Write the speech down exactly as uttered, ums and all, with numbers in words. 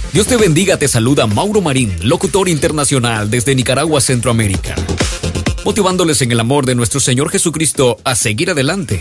Dios te bendiga, te saluda Mauro Marín, locutor internacional desde Nicaragua, Centroamérica, motivándoles en el amor de nuestro Señor Jesucristo a seguir adelante.